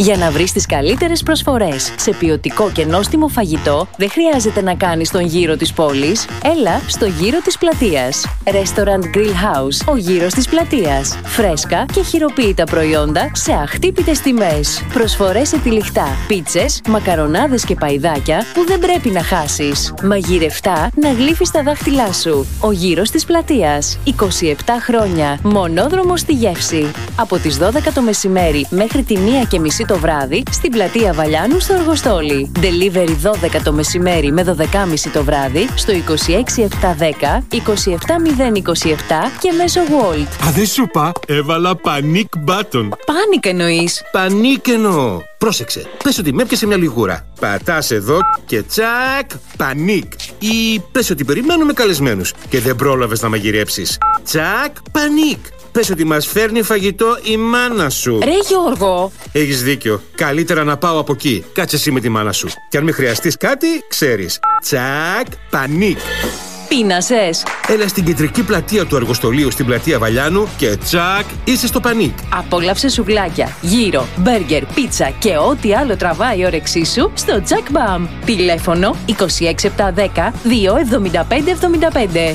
Για να βρεις τις καλύτερες προσφορές σε ποιοτικό και νόστιμο φαγητό, δεν χρειάζεται να κάνεις τον γύρο της πόλης. Έλα στο γύρο της πλατείας. Restaurant Grill House, ο γύρος της πλατείας. Φρέσκα και χειροποίητα προϊόντα σε αχτύπητες τιμές. Προσφορές σε τυλιχτά, πίτσες, μακαρονάδες και παϊδάκια που δεν πρέπει να χάσεις. Μαγειρευτά να γλύφεις τα δάχτυλά σου. Ο γύρος της πλατείας. 27 χρόνια. Μονόδρομο στη γεύση. Από τις 12 το μεσημέρι μέχρι τη 1:30 το βράδυ στην πλατεία Βαλιάνου στο Αργοστόλι. Delivery 12 το μεσημέρι με 12:30 το βράδυ στο 26710 27027 και μέσω Wolt. Α, δεν σου είπα, έβαλα panic button. Πάνικ εννοείς? Πανίκ εννοώ. Πρόσεξε, πες ότι με έπιασε μια λιγούρα. Πατάς εδώ και τσακ, πανίκ. Ή πες ότι περιμένουμε καλεσμένους και δεν πρόλαβες να μαγειρέψεις. Τσακ, πανίκ. Πες ότι μας φέρνει φαγητό η μάνα σου. Ρε Γιώργο! Έχεις δίκιο. Καλύτερα να πάω από εκεί. Κάτσε εσύ με τη μάνα σου. Και αν με χρειαστείς κάτι, ξέρεις. Τσακ, πανίκ. Πείνασες? Έλα στην κεντρική πλατεία του Αργοστολίου στην πλατεία Βαλιάνου και τσακ, είσαι στο πανίκ. Απόλαυσε σουβλάκια, γύρο, μπέργκερ, πίτσα και ό,τι άλλο τραβάει η όρεξή σου στο Jack Bam. Τηλέφωνο 26710 27575.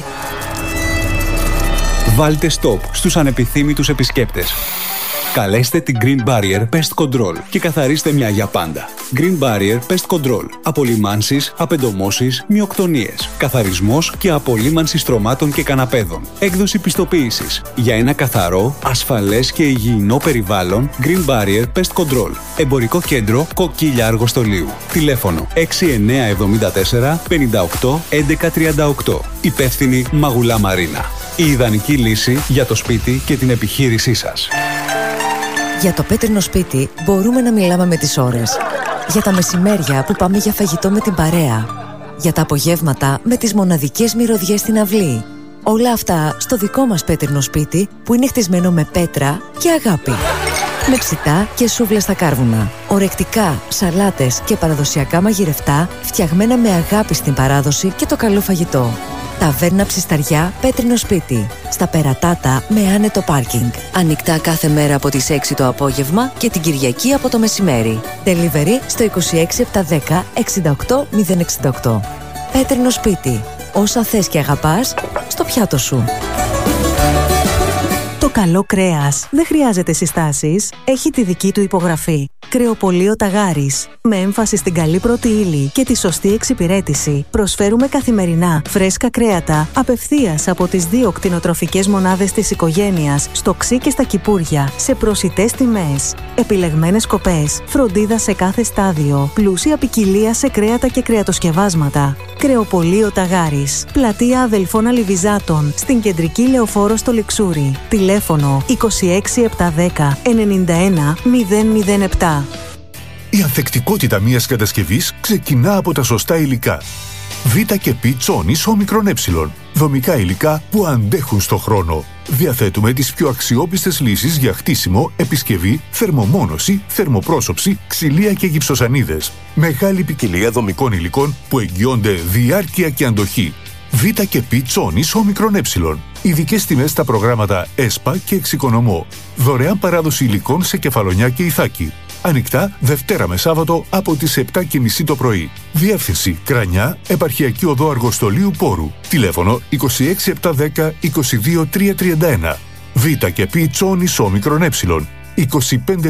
Βάλτε stop στους ανεπιθύμητους επισκέπτες. Καλέστε την Green Barrier Pest Control και καθαρίστε μια για πάντα. Green Barrier Pest Control. Απολυμάνσεις, απεντομώσεις, μυοκτονίες. Καθαρισμός και απολύμανση στρωμάτων και καναπέδων. Έκδοση πιστοποίησης. Για ένα καθαρό, ασφαλές και υγιεινό περιβάλλον, Green Barrier Pest Control. Εμπορικό κέντρο Κοκκίλια Αργοστολίου. Τηλέφωνο 6974 58 1138. Υπεύθυνη Μαγουλά Μαρίνα. Η ιδανική λύση για το σπίτι και την επιχείρησή σας. Για το πέτρινο σπίτι μπορούμε να μιλάμε με τις ώρες. Για τα μεσημέρια που πάμε για φαγητό με την παρέα. Για τα απογεύματα με τις μοναδικές μυρωδιές στην αυλή. Όλα αυτά στο δικό μας πέτρινο σπίτι που είναι χτισμένο με πέτρα και αγάπη. Με ψητά και σούβλες στα κάρβουνα. Ορεκτικά, σαλάτες και παραδοσιακά μαγειρευτά φτιαγμένα με αγάπη στην παράδοση και το καλό φαγητό. Ταβέρνα Ψισταριά, πέτρινο σπίτι. Στα Περατάτα με άνετο πάρκινγκ. Ανοιχτά κάθε μέρα από τις 6 το απόγευμα και την Κυριακή από το μεσημέρι. Delivery στο 26710 68068. Πέτρινο σπίτι. Όσα θες και αγαπάς, στο πιάτο σου. Το καλό κρέας δεν χρειάζεται συστάσεις, έχει τη δική του υπογραφή. Κρεοπωλείο Ταγάρης. Με έμφαση στην καλή πρώτη ύλη και τη σωστή εξυπηρέτηση, προσφέρουμε καθημερινά φρέσκα κρέατα απευθείας από τις 2 κτηνοτροφικές μονάδες της οικογένειας, στο Ξύ και στα Κηπούρια, σε προσιτές τιμές. Επιλεγμένες κοπές, φροντίδα σε κάθε στάδιο, πλούσια ποικιλία σε κρέατα και κρεατοσκευάσματα. Κρεοπωλείο Ταγάρης. Πλατεία Αδελφών Αλιβιζάτων, στην κεντρική Λεωφόρο στο Λιξούρι. Τηλέφωνο 26710 91 007. Η ανθεκτικότητα μιας κατασκευής ξεκινά από τα σωστά υλικά. Β και Π Τσόνης όμικρον ε. Δομικά υλικά που αντέχουν στο χρόνο. Διαθέτουμε τις πιο αξιόπιστες λύσεις για χτίσιμο, επισκευή, θερμομόνωση, θερμοπρόσωψη, ξυλία και γυψοσανίδες. Μεγάλη ποικιλία δομικών υλικών που εγγυώνται διάρκεια και αντοχή. Β και Π Τσόνης όμικρον ε. Ειδικές τιμές στα προγράμματα ΕΣΠΑ και Εξοικονομώ. Δωρεάν παράδοση υλικών σε Κεφαλονιά και Ιθάκη. Ανοιχτά Δευτέρα με Σάββατο από τις 7:30 το πρωί. Διεύθυνση Κρανιά, Επαρχιακή Οδό Αργοστολίου Πόρου. Τηλέφωνο 26710 22331. Β και Π Τσόνης όμικρον ε. 25